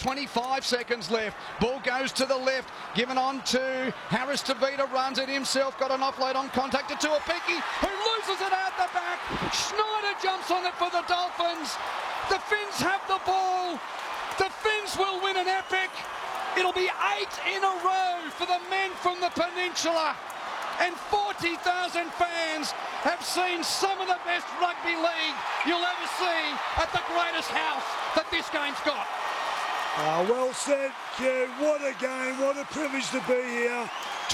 25 seconds left. Ball goes to the left, given on to Harris. Tavita runs it himself, got an offload on contact to Tuapiki, who loses it out the back. Schneider jumps on it for the Dolphins. The Finns have the ball. The Finns will win an epic. It'll be 8 in a row for the men from the peninsula. And 40,000 fans have seen some of the best rugby league you'll ever see at the greatest house that this game's got. Well said, Q. What a game. What a privilege to be here.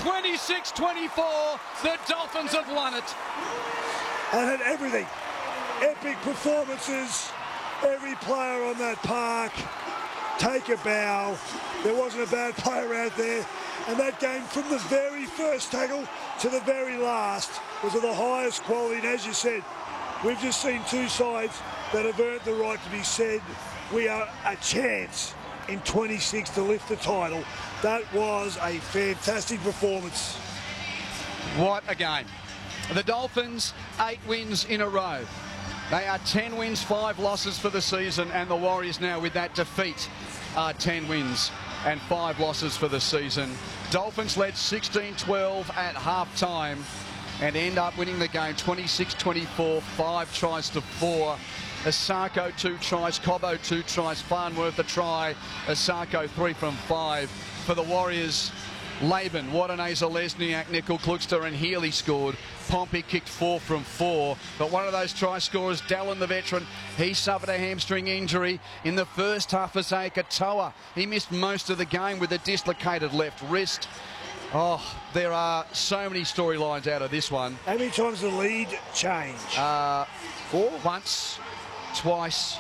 26-24, the Dolphins have won it. And had everything. Epic performances. Every player on that park. Take a bow. There wasn't a bad player out there. And that game, from the very first tackle to the very last, was of the highest quality. And as you said, we've just seen two sides that have earned the right to be said, we are a chance in 26 to lift the title. That was a fantastic performance. What a game. The Dolphins, 8 wins in a row. They are 10 wins, 5 losses for the season, and the Warriors now, with that defeat, are 10 wins and 5 losses for the season. Dolphins led 16-12 at half-time and end up winning the game 26-24, 5 tries to 4. Asako 2 tries, Cobbo 2 tries, Farnworth a try, Asako 3 from 5. For the Warriors, Laban, Wadaneza, Lesniak, Nickel, Klugster and Healy scored. Pompey kicked 4 from 4. But one of those try scorers, Dallin, the veteran, he suffered a hamstring injury in the first half. Isaiah Toa, he missed most of the game with a dislocated left wrist. Oh, there are so many storylines out of this one. How many times the lead changed? 4. Once, twice,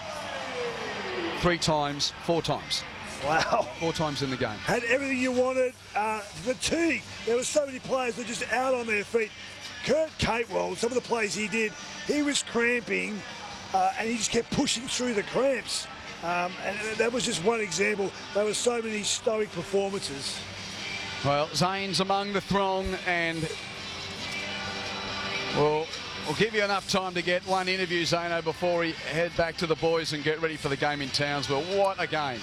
3 times, 4 times. Wow. 4 times in the game. Had everything you wanted. Fatigue. There were so many players that were just out on their feet. Kurt Catewell, some of the plays he did, he was cramping and he just kept pushing through the cramps. And that was just one example. There were so many stoic performances. Well, Zane's among the throng, and we'll give you enough time to get one interview, Zano, before we head back to the boys and get ready for the game in Townsville. What a game.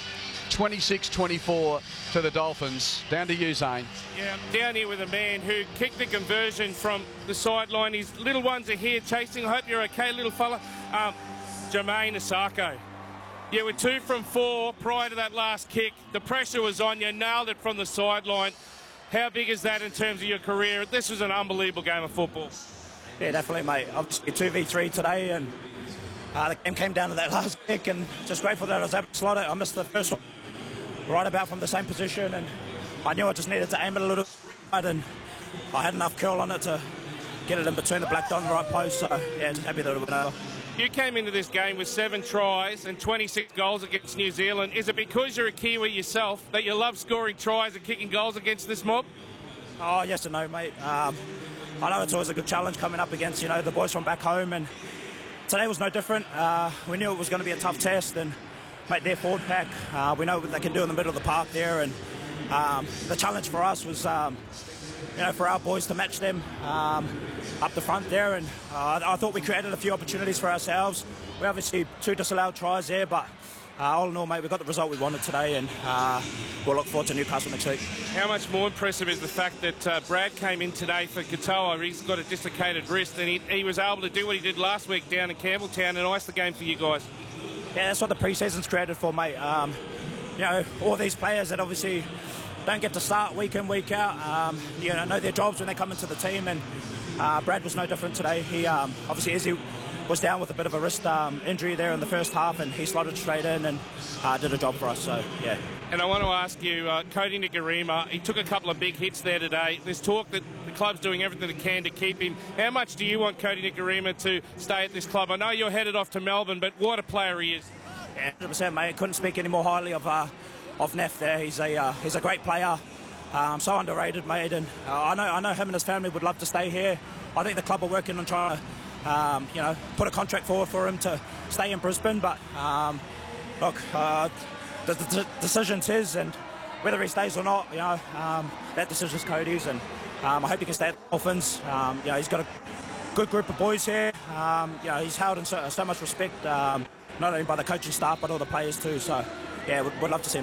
26-24 to the Dolphins. Down to you, Zane. Yeah, I'm down here with a man who kicked the conversion from the sideline. His little ones are here chasing. I hope you're okay, little fella. Jermaine Asako. Yeah, we're 2 from 4 prior to that last kick. The pressure was on you. Nailed it from the sideline. How big is that in terms of your career? This was an unbelievable game of football. Yeah, definitely, mate. Obviously 2v3 today, and the game came down to that last kick, and just grateful that I was able to slot it. I missed the first one right about from the same position, and I knew I just needed to aim it a little bit, and I had enough curl on it to get it in between the black dot and the right post, so yeah, just happy that it went over. You came into this game with 7 tries and 26 goals against New Zealand. Is it because you're a Kiwi yourself that you love scoring tries and kicking goals against this mob? Oh, yes and no, mate. I know it's always a good challenge coming up against, you know, the boys from back home, and today was no different. We knew it was going to be a tough test, and mate, their forward pack, we know what they can do in the middle of the park there, and the challenge for us was, you know, for our boys to match them up the front there, and I thought we created a few opportunities for ourselves. We obviously 2 disallowed tries there, but all in all, mate, we got the result we wanted today, and we'll look forward to Newcastle next week. How much more impressive is the fact that Brad came in today for Katoa? He's got a dislocated wrist, and he was able to do what he did last week down in Campbelltown and ice the game for you guys. Yeah, that's what the pre-season's created for, mate. You know, all these players that obviously don't get to start week in, week out, you know their jobs when they come into the team, and Brad was no different today. He obviously, Izzy was down with a bit of a wrist injury there in the first half, and he slotted straight in and did a job for us, so yeah. And I want to ask you, Cody Nikorima, he took a couple of big hits there today. There's talk that the club's doing everything it can to keep him. How much do you want Cody Nikorima to stay at this club? I know you're headed off to Melbourne, but what a player he is. Yeah, 100%, mate. Couldn't speak any more highly of Neff there. He's a great player, so underrated, mate. And I know him and his family would love to stay here. I think the club are working on trying to, you know, put a contract forward for him to stay in Brisbane. But look, the decision's his, and whether he stays or not, you know, that decision's Cody's, and I hope he can stay at the Dolphins. You know, he's got a good group of boys here. You know, he's held in so much respect, not only by the coaching staff but all the players too. So yeah, we'd love to see him.